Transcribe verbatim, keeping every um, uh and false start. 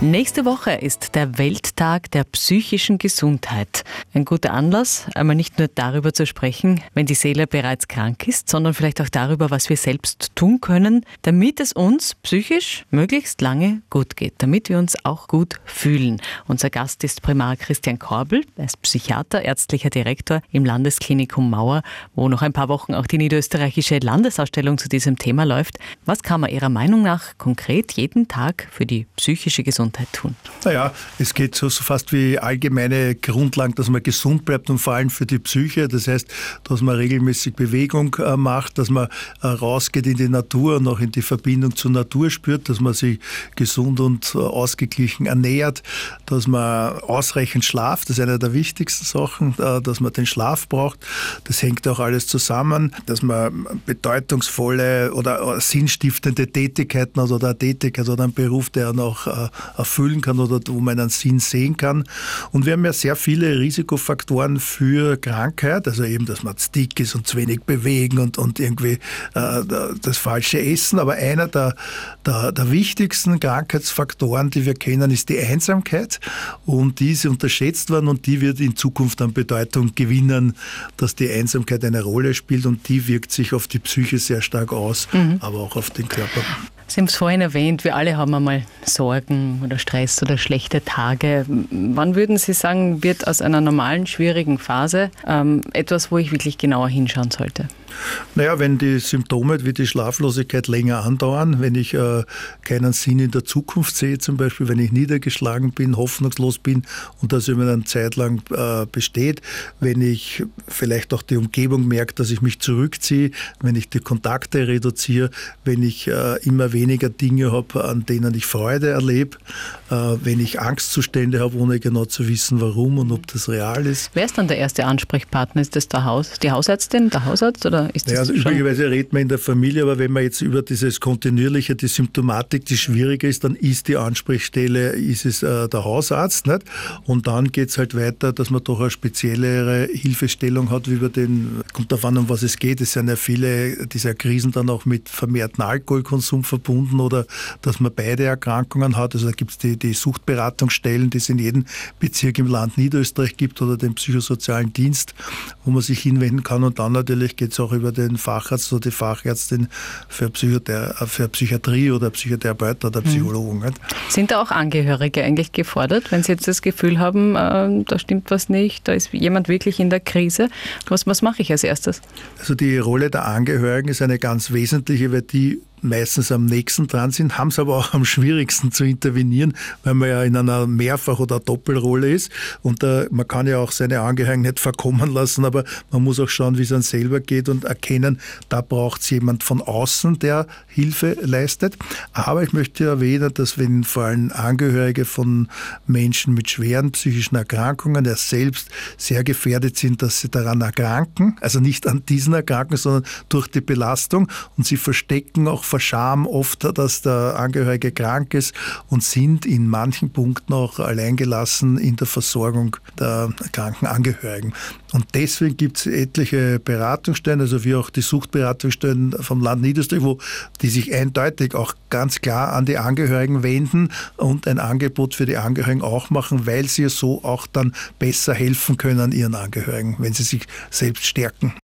Nächste Woche ist der Welttag der psychischen Gesundheit. Ein guter Anlass, einmal nicht nur darüber zu sprechen, wenn die Seele bereits krank ist, sondern vielleicht auch darüber, was wir selbst tun können, damit es uns psychisch möglichst lange gut geht, damit wir uns auch gut fühlen. Unser Gast ist Primar Christian Korbel, er ist Psychiater, ärztlicher Direktor im Landesklinikum Mauer, wo noch ein paar Wochen auch die niederösterreichische Landesausstellung zu diesem Thema läuft. Was kann man Ihrer Meinung nach konkret jeden Tag für die psychische Gesundheit tun? Naja, es geht so, so fast wie allgemeine Grundlagen, dass man gesund bleibt und vor allem für die Psyche. Das heißt, dass man regelmäßig Bewegung äh, macht, dass man äh, rausgeht in die Natur und auch in die Verbindung zur Natur spürt, dass man sich gesund und äh, ausgeglichen ernährt, dass man ausreichend schlaft. Das ist eine der wichtigsten Sachen, äh, dass man den Schlaf braucht. Das hängt auch alles zusammen, dass man bedeutungsvolle oder, oder sinnstiftende Tätigkeiten hat oder eine Tätigkeit oder einen Beruf, der noch äh, erfüllen kann oder wo man einen Sinn sehen kann. Und wir haben ja sehr viele Risikofaktoren für Krankheit, also eben, dass man zu dick ist und zu wenig bewegen und, und irgendwie äh, das falsche Essen. Aber einer der, der, der wichtigsten Krankheitsfaktoren, die wir kennen, ist die Einsamkeit. Und die ist unterschätzt worden und die wird in Zukunft an Bedeutung gewinnen, dass die Einsamkeit eine Rolle spielt und die wirkt sich auf die Psyche sehr stark aus, mhm. aber auch auf den Körper. Sie haben es vorhin erwähnt, wir alle haben einmal Sorgen oder Stress oder schlechte Tage. Wann würden Sie sagen, wird aus einer normalen, schwierigen Phase ähm, etwas, wo ich wirklich genauer hinschauen sollte? Naja, wenn die Symptome wie die Schlaflosigkeit länger andauern, wenn ich äh, keinen Sinn in der Zukunft sehe, zum Beispiel, wenn ich niedergeschlagen bin, hoffnungslos bin und das über eine Zeit lang äh, besteht, wenn ich vielleicht auch die Umgebung merke, dass ich mich zurückziehe, wenn ich die Kontakte reduziere, wenn ich äh, immer weniger Dinge habe, an denen ich Freude erlebe, äh, wenn ich Angstzustände habe, ohne genau zu wissen, warum und ob das real ist. Wer ist dann der erste Ansprechpartner? Ist das der Haus, die Hausärztin, der Hausarzt oder ist das ja, also üblicherweise redet man in der Familie, aber wenn man jetzt über dieses kontinuierliche, die Symptomatik, die schwieriger ist, dann ist die Ansprechstelle, ist es äh, der Hausarzt. Nicht? Und dann geht es halt weiter, dass man doch eine speziellere Hilfestellung hat, wie über den, kommt darauf an, um was es geht. Es sind ja viele dieser Krisen dann auch mit vermehrten Alkoholkonsum verbunden oder dass man beide Erkrankungen hat. Also da gibt es die, die Suchtberatungsstellen, die es in jedem Bezirk im Land Niederösterreich gibt oder den psychosozialen Dienst, wo man sich hinwenden kann. Und dann natürlich geht es auch über den Facharzt oder die Fachärztin für, Psychothera- für Psychiatrie oder Psychotherapeut oder Psychologen. Mhm. Sind da auch Angehörige eigentlich gefordert, wenn Sie jetzt das Gefühl haben, äh, da stimmt was nicht, da ist jemand wirklich in der Krise? Was, was mache ich als erstes? Also die Rolle der Angehörigen ist eine ganz wesentliche, weil die meistens am nächsten dran sind, haben es aber auch am schwierigsten zu intervenieren, weil man ja in einer Mehrfach- oder Doppelrolle ist und äh, man kann ja auch seine Angehörigen nicht verkommen lassen, aber man muss auch schauen, wie es einem selber geht und erkennen, da braucht es jemand von außen, der Hilfe leistet. Aber ich möchte erwähnen, dass wenn vor allem Angehörige von Menschen mit schweren psychischen Erkrankungen ja selbst sehr gefährdet sind, dass sie daran erkranken, also nicht an diesen Erkrankungen, sondern durch die Belastung und sie verstecken auch vor Scham oft, dass der Angehörige krank ist und sind in manchen Punkten auch alleingelassen in der Versorgung der kranken Angehörigen. Und deswegen gibt es etliche Beratungsstellen, also wie auch die Suchtberatungsstellen vom Land Niederösterreich, wo die sich eindeutig auch ganz klar an die Angehörigen wenden und ein Angebot für die Angehörigen auch machen, weil sie so auch dann besser helfen können ihren Angehörigen, wenn sie sich selbst stärken.